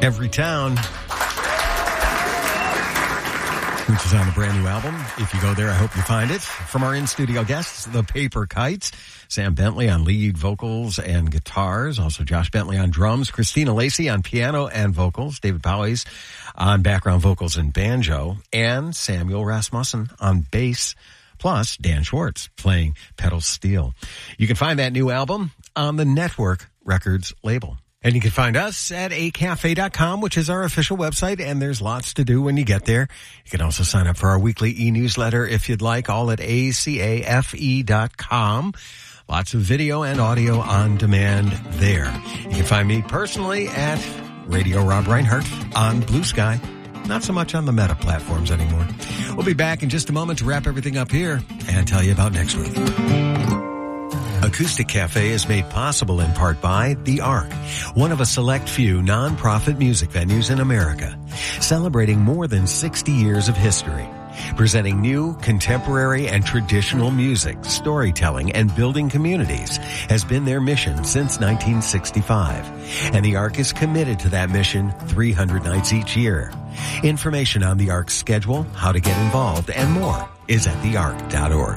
Every Town, which is on a brand new album. If you go there, I hope you find it. From our in-studio guests, the Paper Kites, Sam Bentley on lead vocals and guitars, also Josh Bentley on drums, Christina Lacey on piano and vocals, David Powys on background vocals and banjo, and Samuel Rasmussen on bass, plus Dan Schwartz playing pedal steel. You can find that new album on the Network Records label. And you can find us at acafe.com, which is our official website, and there's lots to do when you get there. You can also sign up for our weekly e-newsletter if you'd like, all at acafe.com. Lots of video and audio on demand there. You can find me personally at Radio Rob Reinhardt on Blue Sky. Not so much on the Meta platforms anymore. We'll be back in just a moment to wrap everything up here and tell you about next week. Acoustic Cafe is made possible in part by The Ark, one of a select few non-profit music venues in America, celebrating more than 60 years of history, presenting new, contemporary, and traditional music, storytelling, and building communities has been their mission since 1965. And The Ark is committed to that mission 300 nights each year. Information on The Ark's schedule, how to get involved, and more is at theark.org.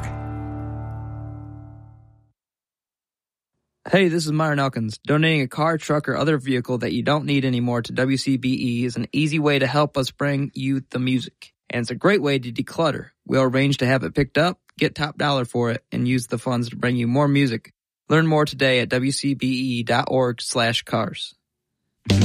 Hey, this is Myron Elkins. Donating a car, truck, or other vehicle that you don't need anymore to WCBE is an easy way to help us bring you the music. And it's a great way to declutter. We'll arrange to have it picked up, get top dollar for it, and use the funds to bring you more music. Learn more today at WCBE.org/cars.